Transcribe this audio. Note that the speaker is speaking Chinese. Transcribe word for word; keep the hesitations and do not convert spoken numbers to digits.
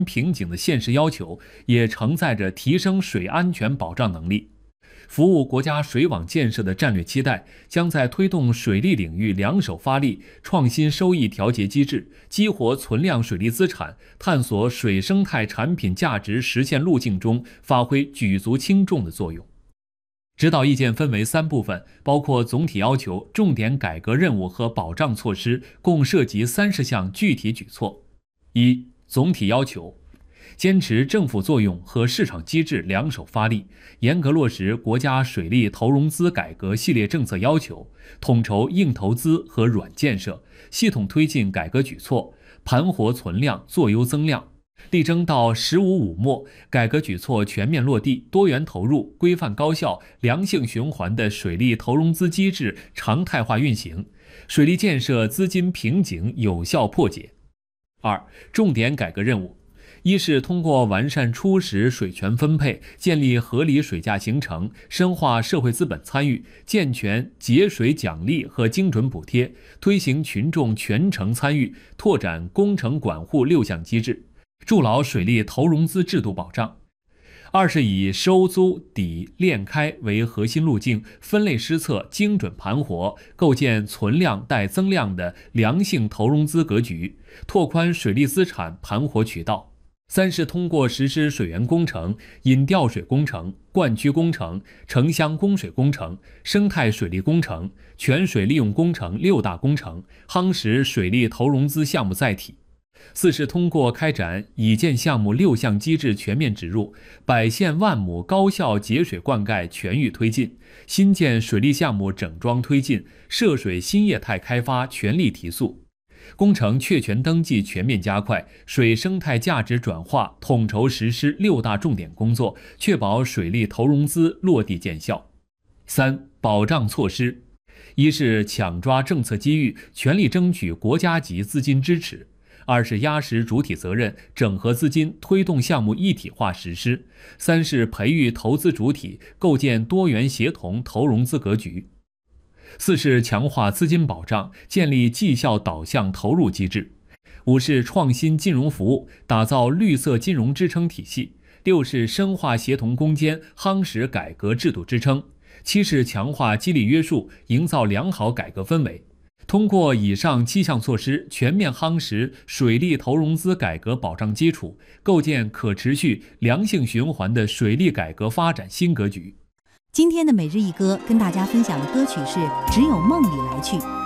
瓶颈的现实要求，也承载着提升水安全保障能力。服务国家水网建设的战略期待，将在推动水利领域两手发力，创新收益调节机制，激活存量水利资产，探索水生态产品价值实现路径中发挥举足轻重的作用。指导意见分为三部分，包括总体要求、重点改革任务和保障措施，共涉及三十项具体举措。一、总体要求。坚持政府作用和市场机制两手发力，严格落实国家水利投融资改革系列政策要求，统筹硬投资和软建设，系统推进改革举措，盘活存量，做优增量，力争到“十五五”末，改革举措全面落地，多元投入、规范高效、良性循环的水利投融资机制常态化运行，水利建设资金瓶颈有效破解。二、重点改革任务。一是通过完善初始水权分配，建立合理水价形成，深化社会资本参与，健全节水奖励和精准补贴，推行群众全程参与，拓展工程管护六项机制，筑牢水利投融资制度保障。二是以收租抵链开为核心路径，分类施策，精准盘活，构建存量带增量的良性投融资格局，拓宽水利资产盘活渠道。三是通过实施水源工程、引调水工程、灌区工程、城乡供水工程、生态水利工程、泉水利用工程六大工程，夯实水利投融资项目载体。四是通过开展已建项目六项机制全面植入，百县万亩高效节水灌溉全域推进，新建水利项目整装推进，涉水新业态开发全力提速。工程确权登记全面加快，水生态价值转化统筹实施六大重点工作，确保水利投融资落地见效。三、保障措施。一是抢抓政策机遇，全力争取国家级资金支持；二是压实主体责任，整合资金，推动项目一体化实施；三是培育投资主体，构建多元协同投融资格局；四是强化资金保障，建立绩效导向投入机制；五是创新金融服务，打造绿色金融支撑体系；六是深化协同攻坚，夯实改革制度支撑；七是强化激励约束，营造良好改革氛围。通过以上七项措施，全面夯实水利投融资改革保障基础，构建可持续、良性循环的水利改革发展新格局。 今天的每日一歌跟大家分享的歌曲是《只有梦里来去》。